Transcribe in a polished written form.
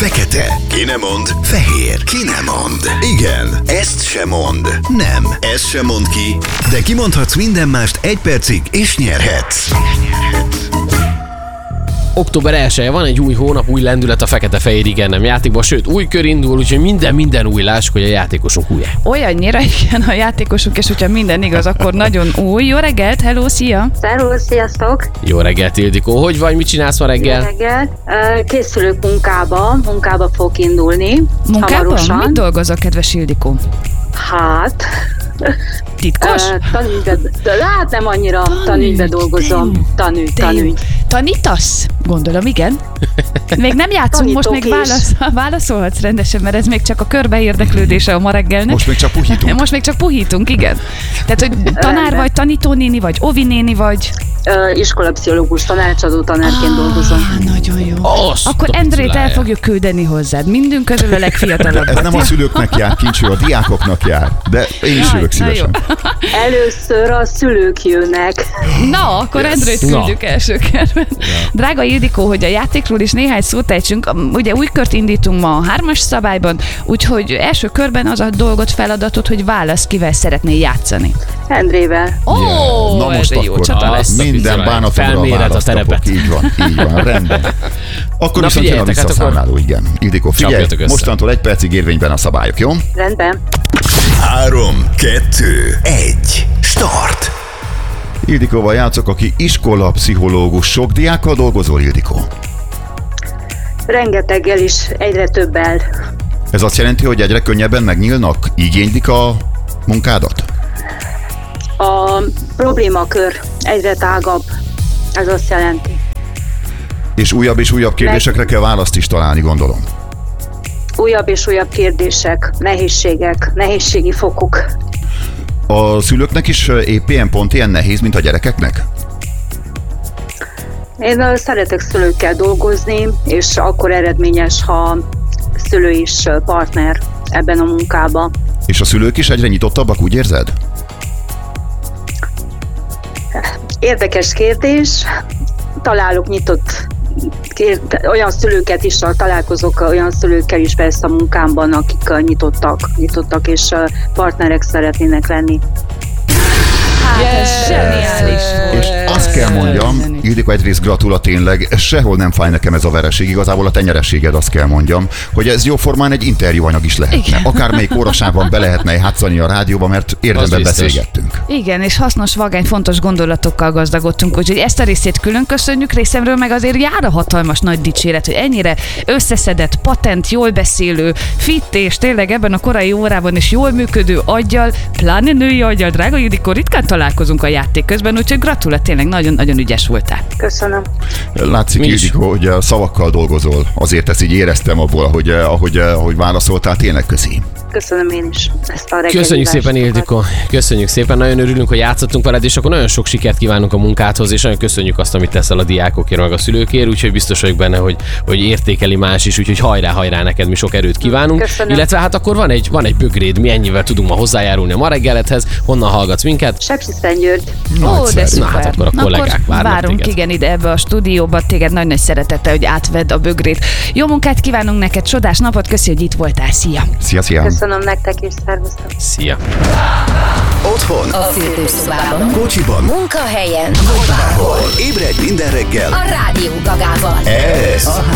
Fekete. Ki nem mond? Fehér. Ki nem mond? Igen. Ezt sem mond. Nem. Ezt sem mond ki. De kimondhatsz minden mást 1 percig, és nyerhetsz. Október 1-e van, egy új hónap, új lendület a Fekete-Fehér igen nem játékban, sőt új kör indul, úgyhogy minden új, lássuk, hogy a játékosunk új. Olyannyira igen a játékosunk, és hogyha minden igaz, akkor nagyon új. Jó reggelt, hello, szia! Szervusz, sziasztok! Jó reggelt, Ildikó, hogy vagy, mit csinálsz ma reggel? Jó reggelt! Készülök munkába fogok indulni. Munkában? Hamarosan. Mit dolgozol, kedves Ildikó? Hát... Titkos? Hát nem annyira tanügybe dolgozom. Tanügy. Tanítasz? Gondolom, igen. Még nem játszunk, most még válaszolhatsz rendesen, mert ez még csak a körbe érdeklődése a ma reggelnek. Most még csak puhítunk. Most még csak puhítunk, igen. Tehát, hogy tanár vagy, tanítónéni vagy, ovinéni vagy. Iskolapszichológus, tanácsadó tanárként dolgozom. Nagyon jó. Akkor Endrét el fogjuk küldeni hozzád. Mindünk közül a legfiatalabb. Ez nem a szülőknek jár, Kincső, a diákoknak jár. De én is jövök szívesen. Először a szülők jönnek. Na, akkor Endrét küldjük első körben. Drága Ildikó, hogy a játékról is néhány szót ejtsünk. Ugye új kört indítunk ma a 3-as szabályban, úgyhogy első körben az a dolgot, feladatot, hogy válasz, kivel szeretnél játszani. Endrével. Na most ez egy jó akkor csata lesz. minden bánatomra választapok. Így van, rendben. Akkor viszont jön a visszaszámláló, igen. Ildikó, figyelj, mostantól 1 percig érvényben a szabályok, jó? Rendben. 3, 2, 1, start! Ildikóval játszok, aki iskolapszichológus. Sok diákkal dolgozol, Ildikó? Rengeteggel is, egyre többel. Ez azt jelenti, hogy egyre könnyebben megnyílnak, igénylik a munkádat? A problémakör egyre tágabb, ez azt jelenti. És újabb kérdésekre kell választ is találni, gondolom. Újabb és újabb kérdések, nehézségek, nehézségi fokuk. A szülőknek is épp ilyen pont ilyen nehéz, mint a gyerekeknek? Én szeretek szülőkkel dolgozni, és akkor eredményes, ha szülő is partner ebben a munkában. És a szülők is egyre nyitottabbak, úgy érzed? Érdekes kérdés. Találok olyan szülőket is, találkozok olyan szülőkkel is persze a munkámban, akik nyitottak és partnerek szeretnének lenni. Ez zseniális. És azt kell mondjam, Ildikó, egyrészt gratula tényleg, sehol nem fáj nekem ez a vereség, igazából a te nyereséged, azt kell mondjam, hogy ez jóformán egy interjúanyag is lehetne. Igen. Akármelyik órasában be lehetne játszani a rádióba, mert érdemben beszélgettünk. Igen, és hasznos, vagány, fontos gondolatokkal gazdagodtunk, úgyhogy ezt a részét külön köszönjük, részemről meg azért jár a hatalmas nagy dicséret, hogy ennyire összeszedett, patent, jól beszélő, fit és tényleg ebben a korai órában is jól működő aggyal, pláne női aggyal, drága Ildikó, ritkán találkozunk a játék közben, úgyhogy gratula, tényleg nagyon-nagyon ügyes voltál. Köszönöm. Látszik, Ildikó, hogy szavakkal dolgozol. Azért ezt így éreztem abból, ahogy válaszoltál, tényleg köszi. Köszönöm én is ezt a reggeli. Köszönjük szépen, Ildikó. Köszönjük szépen, nagyon örülünk, hogy játszottunk veled, és akkor nagyon sok sikert kívánunk a munkádhoz, és nagyon köszönjük azt, amit teszel a diákokért, meg a szülőkért, úgyhogy biztos vagyok benne, hogy értékeli más is, úgyhogy hajrá, neked mi sok erőt kívánunk. Köszönöm. Illetve hát akkor van egy bögréd, mi ennyivel tudunk ma hozzájárulni a ma reggeledhez. Honnan hallgatsz minket? Sepsiszentgyörgy. Ó, de szuper. Na hát akkor a kollégák várnak várunk téged. igen ide ebbe a stúdióba, téged nagy szeretettel, hogy átvedd a bögrét. Jó munkát kívánunk neked, csodás napot, köszi, hogy itt voltál, szia! Szia! Köszönöm nektek is, szervusztok! Szia! Otthon, A fürdőszobában, kocsiban, munkahelyen, vagy bárhol. Ébredj minden reggel a Rádió Gagával. Ez a